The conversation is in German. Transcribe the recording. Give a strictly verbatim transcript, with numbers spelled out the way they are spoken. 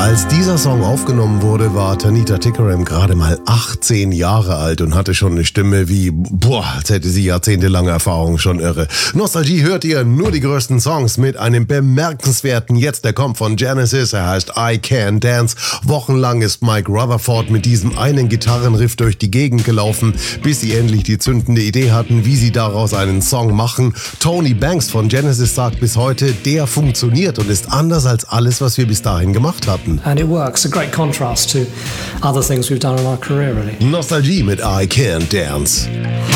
Als dieser Song aufgenommen wurde, war Tanita Tikaram gerade mal achtzehn Jahre alt und hatte schon eine Stimme wie, boah, als hätte sie jahrzehntelange Erfahrung, schon irre. Nostalgie hört ihr, nur die größten Songs mit einem bemerkenswerten Jetzt, der kommt von Genesis, er heißt I Can Dance. Wochenlang ist Mike Rutherford mit diesem einen Gitarrenriff durch die Gegend gelaufen, bis sie endlich die zündende Idee hatten, wie sie daraus einen Song machen. Tony Banks von Genesis sagt bis heute, der funktioniert und ist anders als alles, was wir bis dahin gemacht hatten. And it works, a great contrast to other things we've done in our career, really. Nostalgie mit I Can Dance.